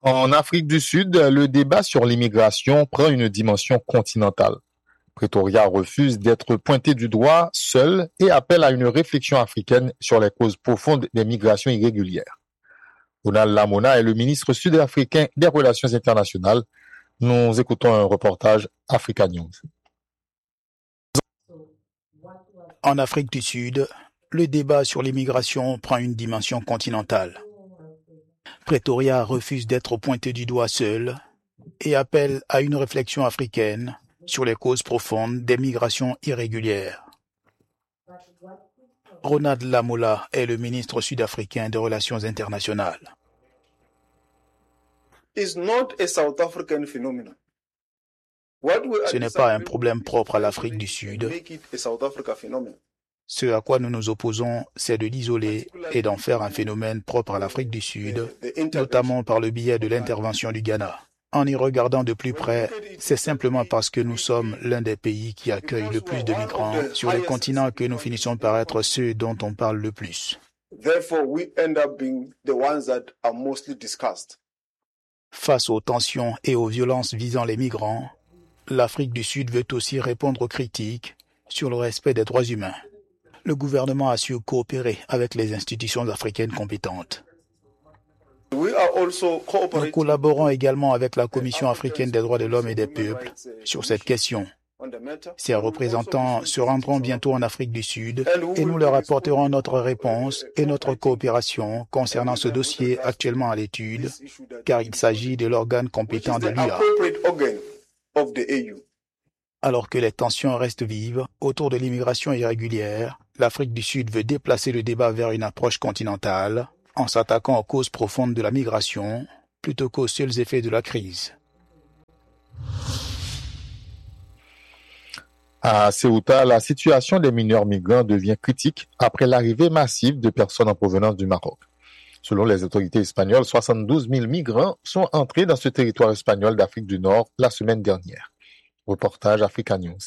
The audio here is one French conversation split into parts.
En Afrique du Sud, le débat sur l'immigration prend une dimension continentale. Pretoria refuse d'être pointé du doigt seul et appelle à une réflexion africaine sur les causes profondes des migrations irrégulières. Ronald Lamola est le ministre sud-africain des Relations internationales. Nous écoutons un reportage Africa News. En Afrique du Sud, le débat sur l'immigration prend une dimension continentale. Pretoria refuse d'être pointé du doigt seul et appelle à une réflexion africaine sur les causes profondes des migrations irrégulières. Ronald Lamola est le ministre sud-africain des Relations internationales. Ce n'est pas un problème propre à l'Afrique du Sud. Ce à quoi nous nous opposons, c'est de l'isoler et d'en faire un phénomène propre à l'Afrique du Sud, notamment par le biais de l'intervention du Ghana. En y regardant de plus près, c'est simplement parce que nous sommes l'un des pays qui accueille le plus de migrants sur le continent que nous finissons par être ceux dont on parle le plus. Face aux tensions et aux violences visant les migrants, l'Afrique du Sud veut aussi répondre aux critiques sur le respect des droits humains. Le gouvernement a su coopérer avec les institutions africaines compétentes. Nous collaborons également avec la Commission africaine des droits de l'homme et des peuples sur cette question. Ces représentants se rendront bientôt en Afrique du Sud et nous leur apporterons notre réponse et notre coopération concernant ce dossier actuellement à l'étude, car il s'agit de l'organe compétent de l'UA. Alors que les tensions restent vives autour de l'immigration irrégulière, l'Afrique du Sud veut déplacer le débat vers une approche continentale en s'attaquant aux causes profondes de la migration plutôt qu'aux seuls effets de la crise. À Ceuta, la situation des mineurs migrants devient critique après l'arrivée massive de personnes en provenance du Maroc. Selon les autorités espagnoles, 72 000 migrants sont entrés dans ce territoire espagnol d'Afrique du Nord la semaine dernière. Reportage Africa News.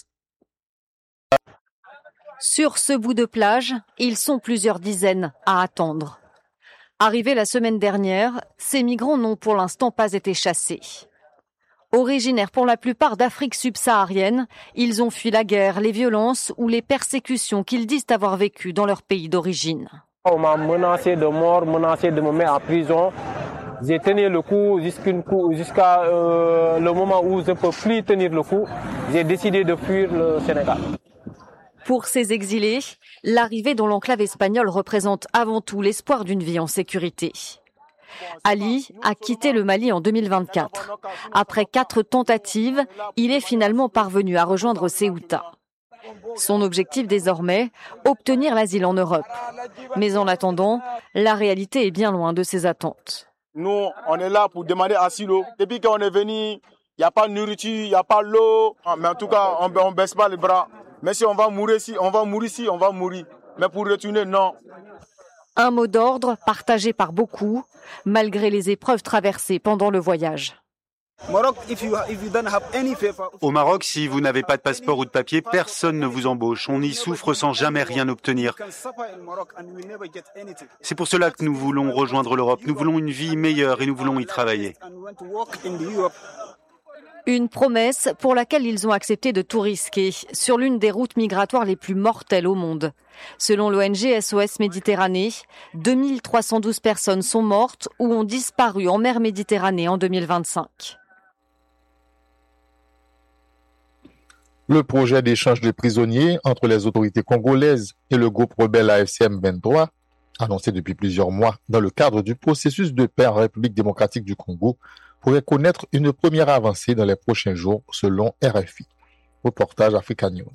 Sur ce bout de plage, ils sont plusieurs dizaines à attendre. Arrivés la semaine dernière, ces migrants n'ont pour l'instant pas été chassés. Originaires pour la plupart d'Afrique subsaharienne, ils ont fui la guerre, les violences ou les persécutions qu'ils disent avoir vécues dans leur pays d'origine. On m'a menacé de mort, menacé de me mettre en prison. J'ai tenu le coup jusqu'à le moment où je ne peux plus tenir le coup. J'ai décidé de fuir le Sénégal. Pour ces exilés, l'arrivée dans l'enclave espagnole représente avant tout l'espoir d'une vie en sécurité. Ali a quitté le Mali en 2024. Après 4 tentatives, il est finalement parvenu à rejoindre Ceuta. Son objectif désormais, obtenir l'asile en Europe. Mais en attendant, la réalité est bien loin de ses attentes. Nous, on est là pour demander asile. Depuis qu'on est venu, il n'y a pas de nourriture, il n'y a pas d'eau. Mais en tout cas, on ne baisse pas les bras. Mais si on va mourir ici, on va mourir ici, on va mourir. Mais pour retourner, non. Un mot d'ordre partagé par beaucoup, malgré les épreuves traversées pendant le voyage. Au Maroc, si vous n'avez pas de passeport ou de papier, personne ne vous embauche. On y souffre sans jamais rien obtenir. C'est pour cela que nous voulons rejoindre l'Europe. Nous voulons une vie meilleure et nous voulons y travailler. Une promesse pour laquelle ils ont accepté de tout risquer sur l'une des routes migratoires les plus mortelles au monde. Selon l'ONG SOS Méditerranée, 2312 personnes sont mortes ou ont disparu en mer Méditerranée en 2025. Le projet d'échange de prisonniers entre les autorités congolaises et le groupe rebelle AFC M23, annoncé depuis plusieurs mois dans le cadre du processus de paix en République démocratique du Congo, pourrait connaître une première avancée dans les prochains jours, selon RFI. Reportage Africa News.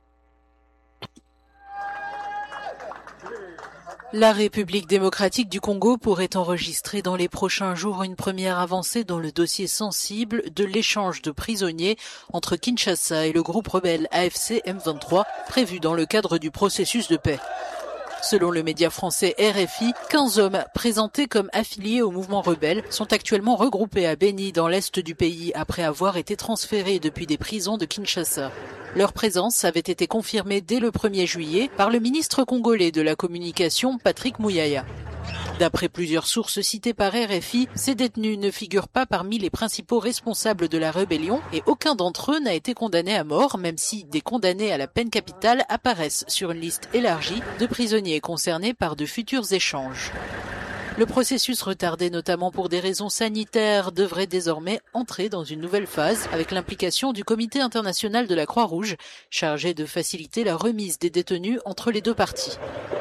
La République démocratique du Congo pourrait enregistrer dans les prochains jours une première avancée dans le dossier sensible de l'échange de prisonniers entre Kinshasa et le groupe rebelle AFC M23, prévu dans le cadre du processus de paix. Selon le média français RFI, 15 hommes présentés comme affiliés au mouvement rebelle sont actuellement regroupés à Beni dans l'est du pays après avoir été transférés depuis des prisons de Kinshasa. Leur présence avait été confirmée dès le 1er juillet par le ministre congolais de la Communication, Patrick Mouyaya. D'après plusieurs sources citées par RFI, ces détenus ne figurent pas parmi les principaux responsables de la rébellion et aucun d'entre eux n'a été condamné à mort, même si des condamnés à la peine capitale apparaissent sur une liste élargie de prisonniers concernés par de futurs échanges. Le processus retardé notamment pour des raisons sanitaires devrait désormais entrer dans une nouvelle phase avec l'implication du Comité international de la Croix-Rouge, chargé de faciliter la remise des détenus entre les deux parties.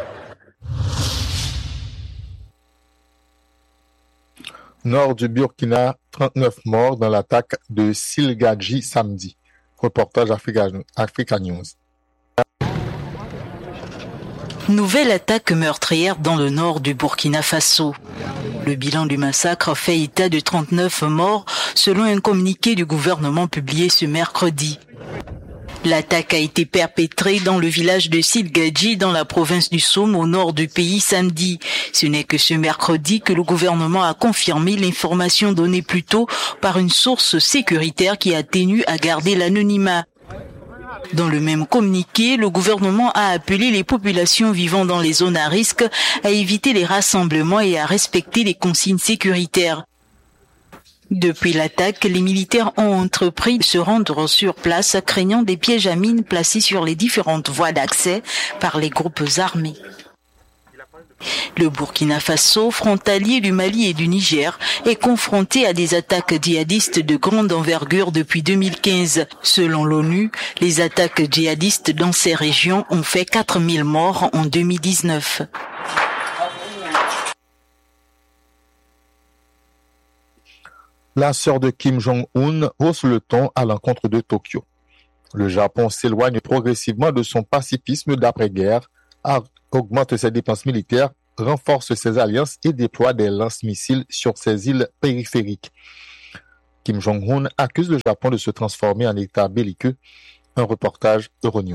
Nord du Burkina, 39 morts dans l'attaque de Silgadji samedi. Reportage Africa News. Nouvelle attaque meurtrière dans le nord du Burkina Faso. Le bilan du massacre fait état de 39 morts selon un communiqué du gouvernement publié ce mercredi. L'attaque a été perpétrée dans le village de Silgadji dans la province du Soum au nord du pays samedi. Ce n'est que ce mercredi que le gouvernement a confirmé l'information donnée plus tôt par une source sécuritaire qui a tenu à garder l'anonymat. Dans le même communiqué, le gouvernement a appelé les populations vivant dans les zones à risque à éviter les rassemblements et à respecter les consignes sécuritaires. Depuis l'attaque, les militaires ont entrepris de se rendre sur place, craignant des pièges à mines placés sur les différentes voies d'accès par les groupes armés. Le Burkina Faso, frontalier du Mali et du Niger, est confronté à des attaques djihadistes de grande envergure depuis 2015. Selon l'ONU, les attaques djihadistes dans ces régions ont fait 4000 morts en 2019. La sœur de Kim Jong-un hausse le ton à l'encontre de Tokyo. Le Japon s'éloigne progressivement de son pacifisme d'après-guerre, augmente ses dépenses militaires, renforce ses alliances et déploie des lance-missiles sur ses îles périphériques. Kim Jong-un accuse le Japon de se transformer en État belliqueux. Un reportage Euronews.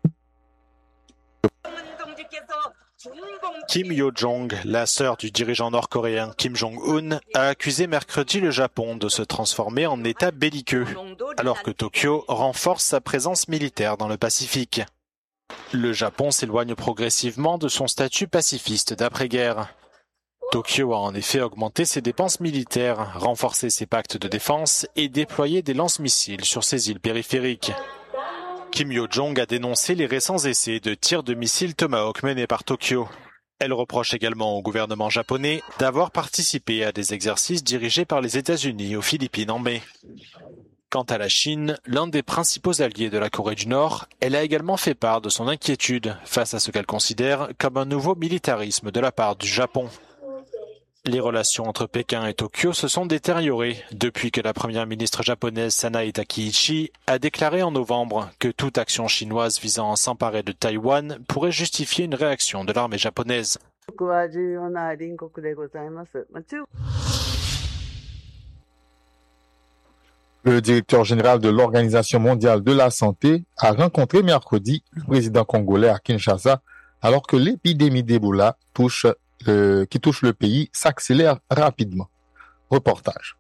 Kim Yo-jong, la sœur du dirigeant nord-coréen Kim Jong-un, a accusé mercredi le Japon de se transformer en État belliqueux, alors que Tokyo renforce sa présence militaire dans le Pacifique. Le Japon s'éloigne progressivement de son statut pacifiste d'après-guerre. Tokyo a en effet augmenté ses dépenses militaires, renforcé ses pactes de défense et déployé des lance-missiles sur ses îles périphériques. Kim Yo-jong a dénoncé les récents essais de tir de missiles Tomahawk menés par Tokyo. Elle reproche également au gouvernement japonais d'avoir participé à des exercices dirigés par les États-Unis aux Philippines en mai. Quant à la Chine, l'un des principaux alliés de la Corée du Nord, elle a également fait part de son inquiétude face à ce qu'elle considère comme un nouveau militarisme de la part du Japon. Les relations entre Pékin et Tokyo se sont détériorées depuis que la première ministre japonaise Sanae Takaichi a déclaré en novembre que toute action chinoise visant à s'emparer de Taïwan pourrait justifier une réaction de l'armée japonaise. Le directeur général de l'Organisation mondiale de la santé a rencontré mercredi le président congolais à Kinshasa alors que l'épidémie d'Ebola qui touche le pays s'accélère rapidement. Reportage.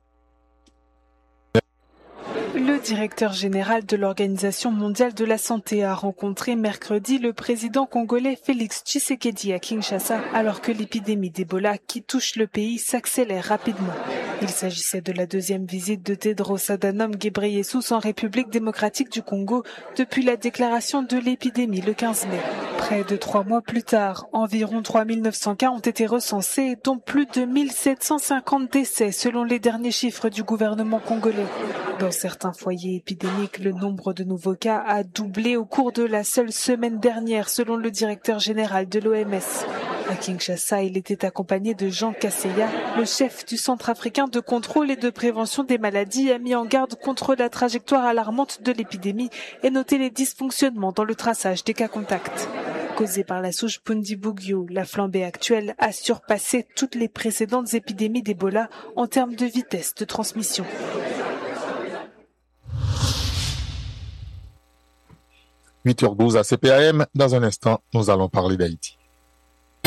Le directeur général de l'Organisation mondiale de la santé a rencontré mercredi le président congolais Félix Tshisekedi à Kinshasa alors que l'épidémie d'Ebola qui touche le pays s'accélère rapidement. Il s'agissait de la deuxième visite de Tedros Adhanom Ghebreyesus en République démocratique du Congo depuis la déclaration de l'épidémie le 15 mai. Près de 3 mois plus tard, environ 3900 cas ont été recensés, dont plus de 1750 décès selon les derniers chiffres du gouvernement congolais. Dans certains foyers épidémiques, le nombre de nouveaux cas a doublé au cours de la seule semaine dernière, selon le directeur général de l'OMS. À Kinshasa, il était accompagné de Jean Kaseya, le chef du Centre africain de contrôle et de prévention des maladies, a mis en garde contre la trajectoire alarmante de l'épidémie et noté les dysfonctionnements dans le traçage des cas contacts. Causée par la souche Bundibugyo, la flambée actuelle a surpassé toutes les précédentes épidémies d'Ebola en termes de vitesse de transmission. – 8h12 à CPAM. Dans un instant, nous allons parler d'Haïti.